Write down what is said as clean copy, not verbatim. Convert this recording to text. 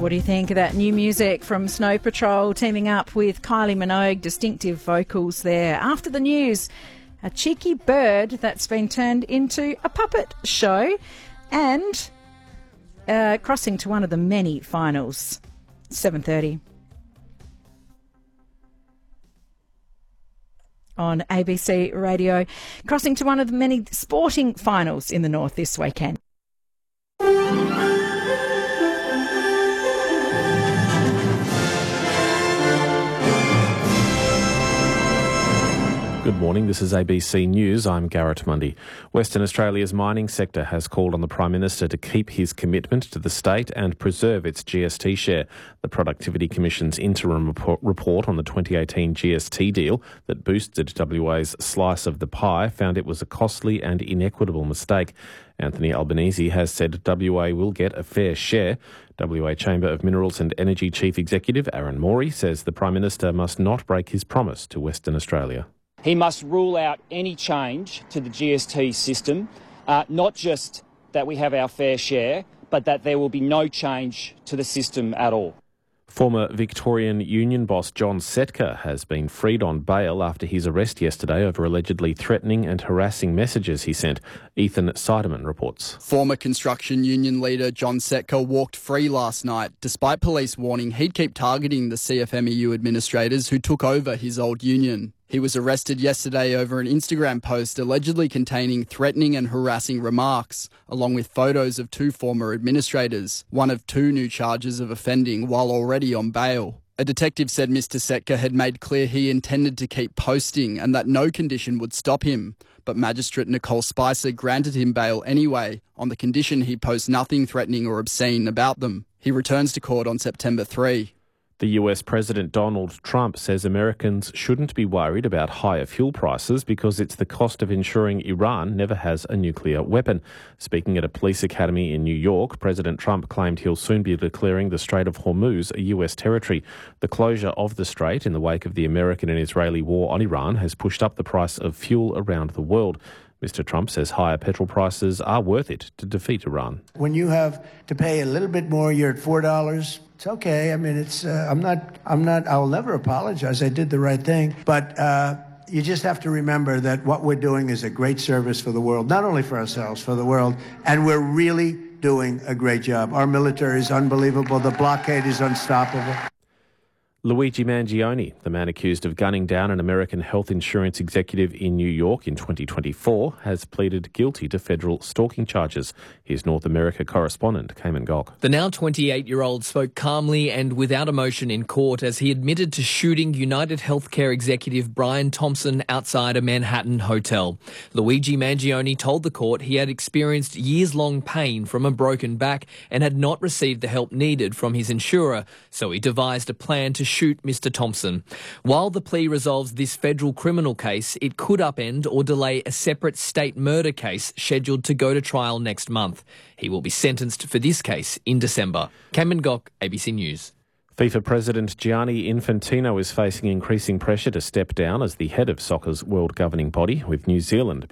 What do you think of that new music from Snow Patrol teaming up with Kylie Minogue? Distinctive vocals there. After the news, a cheeky bird that's been turned into a puppet show and crossing to one of the many finals. 7:30. On ABC Radio, crossing to one of the many sporting finals in the north this weekend. Good morning, this is ABC News. I'm Garrett Mundy. Western Australia's mining sector has called on the Prime Minister to keep his commitment to the state and preserve its GST share. The Productivity Commission's interim report on the 2018 GST deal that boosted WA's slice of the pie found it was a costly and inequitable mistake. Anthony Albanese has said WA will get a fair share. WA Chamber of Minerals and Energy Chief Executive Aaron Morey says the Prime Minister must not break his promise to Western Australia. He must rule out any change to the GST system, not just that we have our fair share, but that there will be no change to the system at all. Former Victorian union boss John Setka has been freed on bail after his arrest yesterday over allegedly threatening and harassing messages he sent. Ethan Seidemann reports. Former construction union leader John Setka walked free last night, despite police warning he'd keep targeting the CFMEU administrators who took over his old union. He was arrested yesterday over an Instagram post allegedly containing threatening and harassing remarks, along with photos of two former administrators, one of two new charges of offending while already on bail. A detective said Mr. Setka had made clear he intended to keep posting and that no condition would stop him. But Magistrate Nicole Spicer granted him bail anyway, on the condition he post nothing threatening or obscene about them. He returns to court on September 3. The US President Donald Trump says Americans shouldn't be worried about higher fuel prices because it's the cost of ensuring Iran never has a nuclear weapon. Speaking at a police academy in New York, President Trump claimed he'll soon be declaring the Strait of Hormuz a US territory. The closure of the strait in the wake of the American and Israeli war on Iran has pushed up the price of fuel around the world. Mr. Trump says higher petrol prices are worth it to defeat Iran. When you have to pay a little bit more, you're at $4. It's okay. I mean, it's I'll never apologize. I did the right thing. But you just have to remember that what we're doing is a great service for the world, not only for ourselves, for the world. And we're really doing a great job. Our military is unbelievable. The blockade is unstoppable. Luigi Mangione, the man accused of gunning down an American health insurance executive in New York in 2024, has pleaded guilty to federal stalking charges. Here's North America correspondent Cayman Gok. The now 28-year-old spoke calmly and without emotion in court as he admitted to shooting United Healthcare executive Brian Thompson outside a Manhattan hotel. Luigi Mangione told the court he had experienced years-long pain from a broken back and had not received the help needed from his insurer, so he devised a plan to shoot Mr. Thompson. While the plea resolves this federal criminal case, it could upend or delay a separate state murder case scheduled to go to trial next month. He will be sentenced for this case in December. Cayman Gok, ABC News. FIFA President Gianni Infantino is facing increasing pressure to step down as the head of soccer's world governing body, with New Zealand